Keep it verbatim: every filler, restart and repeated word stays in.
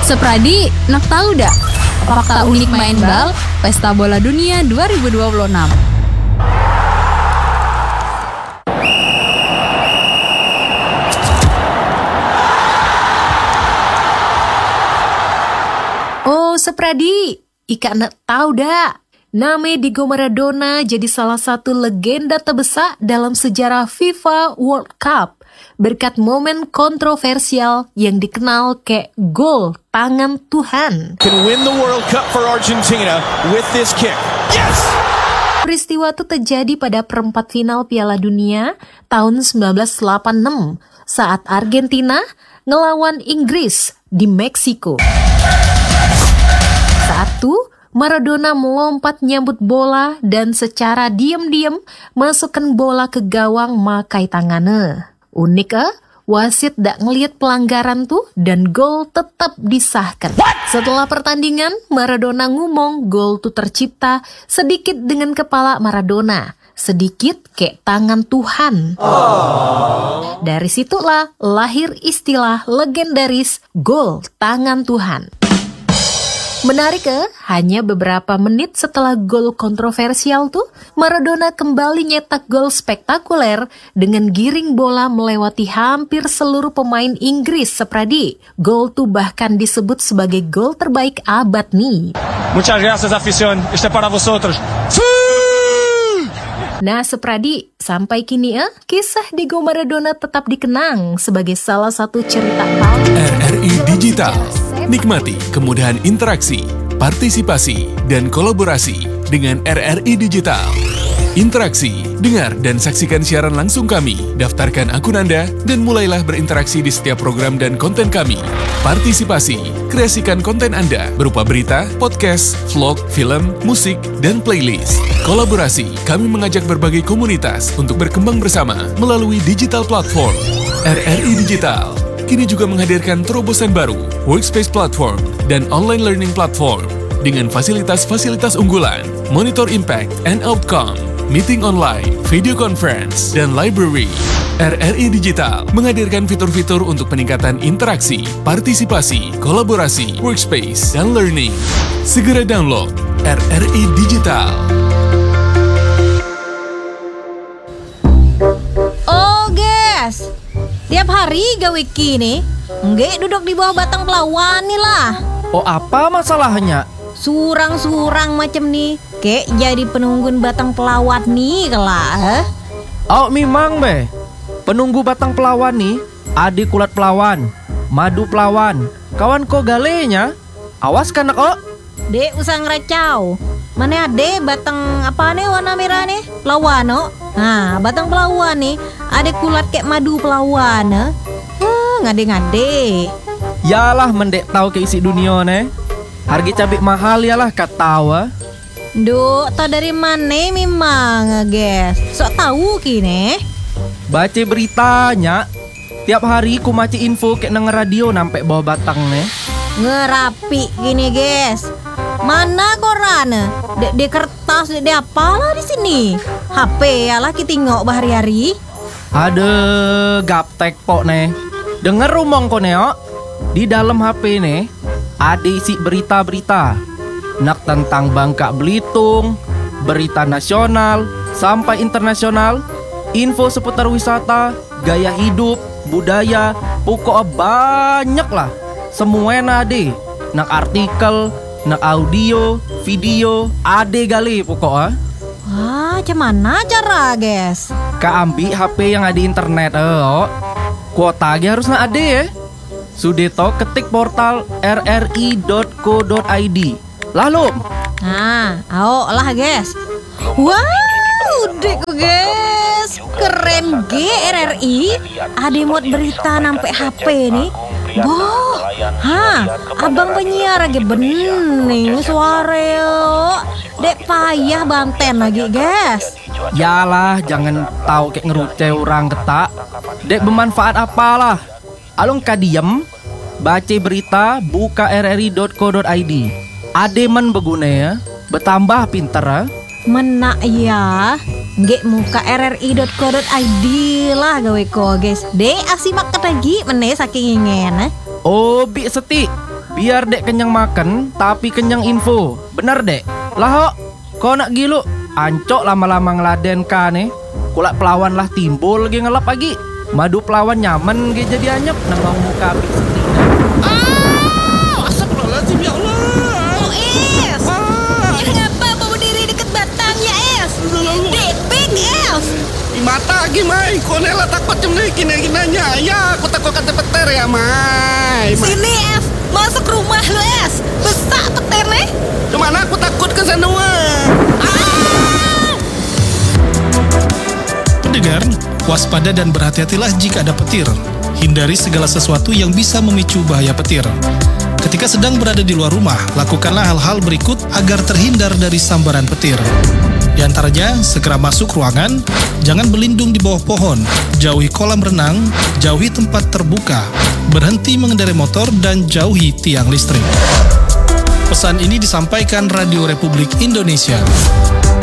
Sepradi, nak tahu dak? Fakta unik main bal, Pesta Bola Dunia dua ribu dua puluh enam. Oh, Sepradi, Ika nak tahu dak? Nama Diego Maradona jadi salah satu legenda terbesar dalam sejarah FIFA World Cup berkat momen kontroversial yang dikenal kayak gol tangan Tuhan. Can win the World Cup for Argentina with this kick. Yes! Peristiwa itu terjadi pada perempat final Piala Dunia tahun sembilan belas delapan puluh enam saat Argentina ngelawan Inggris di Meksiko. Saat itu Maradona melompat nyambut bola dan secara diam-diam masukkan bola ke gawang makai tangannya. Unik eh, wasit dak ngelihat pelanggaran tuh dan gol tetap disahkan. What? Setelah pertandingan, Maradona ngomong gol tuh tercipta sedikit dengan kepala Maradona, sedikit kayak tangan Tuhan. Oh. Dari situlah lahir istilah legendaris gol tangan Tuhan. Menarik ke, hanya beberapa menit setelah gol kontroversial tuh, Maradona kembali nyetak gol spektakuler dengan giring bola melewati hampir seluruh pemain Inggris. Sepradi, gol tuh bahkan disebut sebagai gol terbaik abad nih. Muchas gracias afición, este para vosotros. Nah, Sepradi, sampai kini eh, kisah Diego Maradona tetap dikenang sebagai salah satu cerita paling R R I Digital. Nikmati kemudahan interaksi, partisipasi, dan kolaborasi dengan R R I Digital. Interaksi, dengar dan saksikan siaran langsung kami, daftarkan akun Anda, dan mulailah berinteraksi di setiap program dan konten kami. Partisipasi, kreasikan konten Anda berupa berita, podcast, vlog, film, musik, dan playlist. Kolaborasi, kami mengajak berbagai komunitas untuk berkembang bersama melalui digital platform. R R I Digital kini juga menghadirkan terobosan baru, workspace platform, dan online learning platform dengan fasilitas-fasilitas unggulan, monitor impact and outcome, meeting online, video conference, dan library. R R I Digital menghadirkan fitur-fitur untuk peningkatan interaksi, partisipasi, kolaborasi, workspace, dan learning. Segera download R R I Digital. Oh, guys. Tiap hari gawe kini, nggak duduk di bawah batang pelawan nih lah. Oh, apa masalahnya? Surang-surang macam nih, kayak jadi penunggu batang pelawat nih kelak. Eh? Oh, memang be. Penunggu batang pelawan nih, adik kulat pelawan, madu pelawan, kawan ko galenya. Awas kan kok. Dek usah ngeracau. Mana ade batang apa nih warna merah nih? Pelawan no. Nah, batang pelawan nih, ada kulat kayak madu pelawan. Eh? Ah, ngade-ngade. Yalah mendek tahu ke isi dunia nih. Harga cabai mahal yalah kat tahu. Duh, tau dari mana memang, guys. Sok tahu kini. Baca beritanya. Tiap hari ku maci info kayak nang radio nampak bawah batang nih. Ngerapi gini, guys. Mana koran? Dek de kertas, dek de apalah di sini. H P ya lah kita tengok bahari-hari. Ada gaptek pok nih. Dengar rumong ko neo. Di dalam H P nih ada isi berita-berita. Nak tentang Bangka Belitung, berita nasional sampai internasional, info seputar wisata, gaya hidup, budaya, pokok banyak lah. Semuanya ada. Nak artikel, nak audio, video, ade gali pokoknya. Wah, gimana cara, guys? Ka ambil H P yang ada internet, oh. Kuota aja harus nak ade ya. Sudeto ketik portal r r i dot co dot i d. Lalu. Nah, ayo lah, guys. Wow, dek guys. Keren G R R I. Ada muat berita nampak H P nih. Boh, ha, abang penyiar lagi bening suara yo. Dek payah banten lagi, guys. Yalah, jangan tahu kayak ngeruceh orang ketak. Dek bermanfaat apalah. Alung kadiem, baca berita, buka r r i dot co dot i d. Ademan beguna ya, bertambah pinter ya. Menak ya, nggak muka r r i dot co dot i d lah gawe ko guys. Dek asimak lagi meneh saking ingin. Oh, bi seti. Biar dek kenyang makan, tapi kenyang info. Benar dek? Lah ho, kau nak gilu? Ancok lama-lama ngeladen ka nih. Kulak pelawan lah timbul lagi ngelap lagi. Madu pelawan nyaman ge jadi anyep nang muka abis setina. Ah, astagfirullahaladzim ya Allah. Oh Es, Ah, ya ngapa bawa diri deket batangnya Es? Deping Es. di mata lagi Mai, kau nela takut cem nih kini kinanya. Ya, aku takut kata peter ya Mai. Ma- Sini Es, masuk rumah lu Es. Besak petir nih. Cuman aku takut ke sana. Pendengar, waspada dan berhati-hatilah jika ada petir. Hindari segala sesuatu yang bisa memicu bahaya petir. Ketika sedang berada di luar rumah, lakukanlah hal-hal berikut agar terhindar dari sambaran petir. Di antaranya, segera masuk ruangan, jangan berlindung di bawah pohon, jauhi kolam renang, jauhi tempat terbuka, berhenti mengendarai motor, dan jauhi tiang listrik. Pesan ini disampaikan Radio Republik Indonesia.